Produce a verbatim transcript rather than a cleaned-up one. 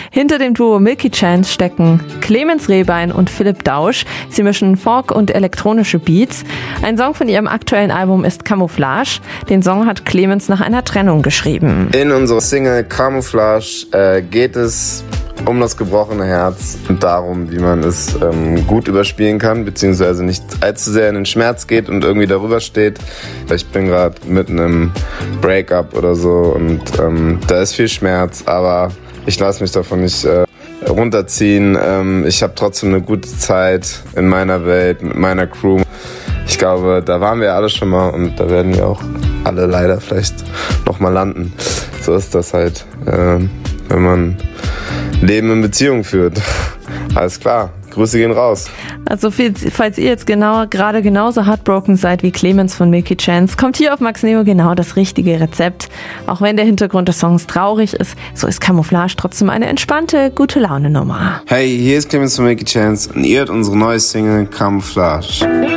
Hinter dem Duo Milky Chance stecken Clemens Rehbein und Philipp Dausch. Sie mischen Folk und elektronische Beats. Ein Song von ihrem aktuellen Album ist Camouflage. Den Song hat Clemens nach einer Trennung geschrieben. In unserer Single Camouflage äh, geht es um das gebrochene Herz und darum, wie man es ähm, gut überspielen kann, beziehungsweise nicht allzu sehr in den Schmerz geht und irgendwie darüber steht. Ich bin gerade mitten im Breakup oder so und ähm, da ist viel Schmerz, aber ich lasse mich davon nicht äh, runterziehen. Ähm, ich habe trotzdem eine gute Zeit in meiner Welt, mit meiner Crew. Ich glaube, da waren wir alle schon mal und da werden wir auch alle leider vielleicht nochmal landen. So ist das halt, äh, wenn man Leben in Beziehung führt. Alles klar, Grüße gehen raus. Also falls ihr jetzt genau, gerade genauso heartbroken seid wie Clemens von Milky Chance, kommt hier auf Max Neo genau das richtige Rezept. Auch wenn der Hintergrund des Songs traurig ist, so ist Camouflage trotzdem eine entspannte, gute Laune Nummer. Hey, hier ist Clemens von Milky Chance und ihr hört unsere neue Single Camouflage.